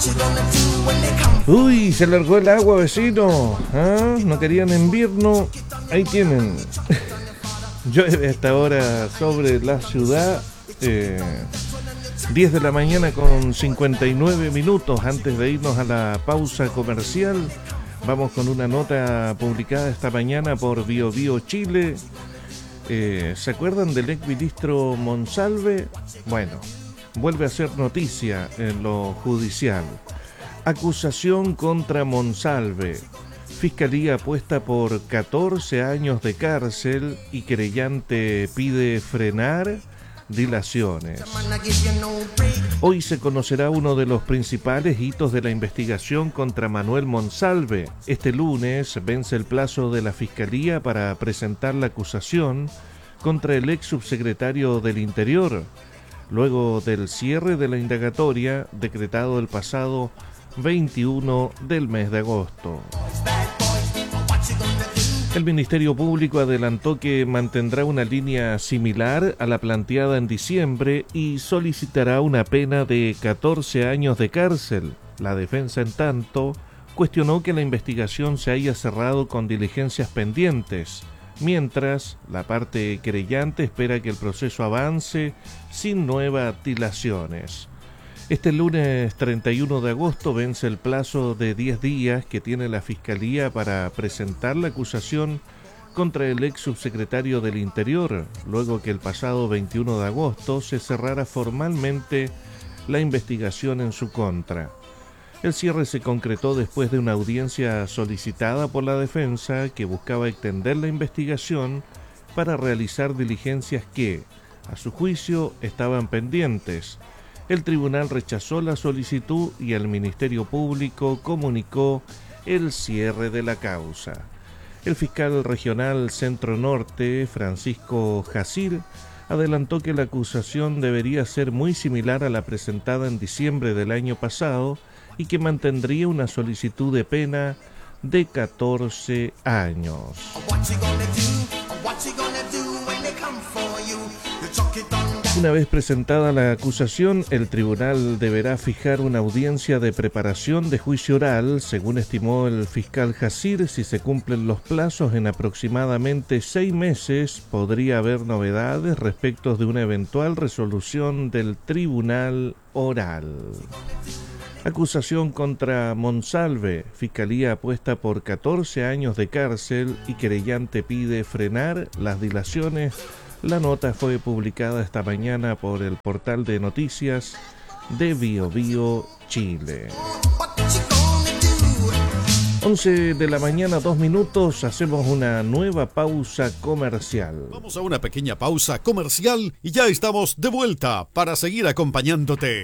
Uy, se largó el agua, vecino. ¿Ah? ¿No querían invierno? Ahí tienen. Llueve hasta ahora sobre la ciudad. 10 de la mañana con 59 minutos. Antes de irnos a la pausa comercial, vamos con una nota publicada esta mañana por BioBio Chile. ¿Se acuerdan del exministro Monsalve? Bueno, vuelve a ser noticia en lo judicial. Acusación contra Monsalve. Fiscalía apuesta por 14 años de cárcel y querellante pide frenar dilaciones. Hoy se conocerá uno de los principales hitos de la investigación contra Manuel Monsalve. Este lunes vence el plazo de la Fiscalía para presentar la acusación contra el ex subsecretario del Interior, luego del cierre de la indagatoria decretado el pasado 21 del mes de agosto. El Ministerio Público adelantó que mantendrá una línea similar a la planteada en diciembre y solicitará una pena de 14 años de cárcel. La defensa, en tanto, cuestionó que la investigación se haya cerrado con diligencias pendientes, mientras la parte querellante espera que el proceso avance sin nuevas dilaciones. Este lunes 31 de agosto vence el plazo de 10 días que tiene la Fiscalía para presentar la acusación contra el ex subsecretario del Interior, luego que el pasado 21 de agosto se cerrara formalmente la investigación en su contra. El cierre se concretó después de una audiencia solicitada por la defensa que buscaba extender la investigación para realizar diligencias que, a su juicio, estaban pendientes. El tribunal rechazó la solicitud y el Ministerio Público comunicó el cierre de la causa. El fiscal regional Centro Norte, Francisco Jacir, adelantó que la acusación debería ser muy similar a la presentada en diciembre del año pasado y que mantendría una solicitud de pena de 14 años. Una vez presentada la acusación, el tribunal deberá fijar una audiencia de preparación de juicio oral, según estimó el fiscal Jacir. Si se cumplen los plazos, en aproximadamente 6 meses podría haber novedades respecto de una eventual resolución del tribunal oral. Acusación contra Monsalve. Fiscalía apuesta por 14 años de cárcel y querellante pide frenar las dilaciones. La nota fue publicada esta mañana por el portal de noticias de BioBio Chile. 11 de la mañana, 2 minutos, hacemos una nueva pausa comercial. Vamos a una pequeña pausa comercial y ya estamos de vuelta para seguir acompañándote.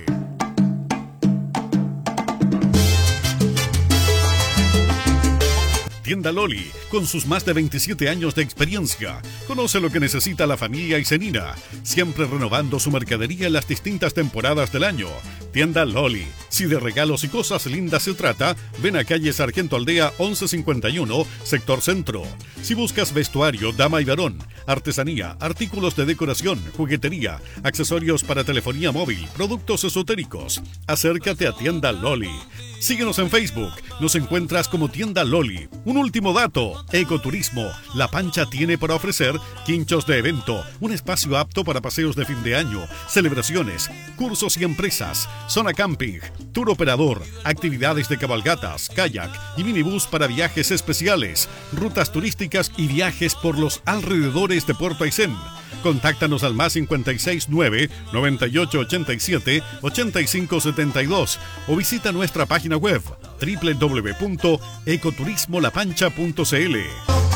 Tienda Loli, con sus más de 27 años de experiencia. Conoce lo que necesita la familia Isenina, siempre renovando su mercadería en las distintas temporadas del año. Tienda Loli. Si de regalos y cosas lindas se trata, ven a calle Sargento Aldea 1151, sector centro. Si buscas vestuario, dama y varón, artesanía, artículos de decoración, juguetería, accesorios para telefonía móvil, productos esotéricos, acércate a Tienda Loli. Síguenos en Facebook, nos encuentras como Tienda Loli. Un último dato, Ecoturismo. La Pancha tiene para ofrecer quinchos de evento, un espacio apto para paseos de fin de año, celebraciones, cursos y empresas, zona camping, tour operador, actividades de cabalgatas, kayak y minibús para viajes especiales, rutas turísticas y viajes por los alrededores de Puerto Aysén. Contáctanos al más 569 9887 8572 o visita nuestra página web www.ecoturismolapancha.cl.